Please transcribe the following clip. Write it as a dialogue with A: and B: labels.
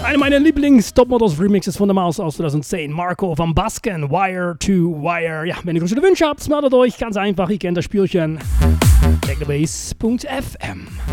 A: Einer meiner Lieblings-Topmodels-Remixes von der Maus aus 2010. Marco van Basken, Wire to Wire. Ja, wenn ihr größere Wünsche habt, meldet euch. Ganz einfach, ihr kennt das Spielchen. Checkthebase.fm.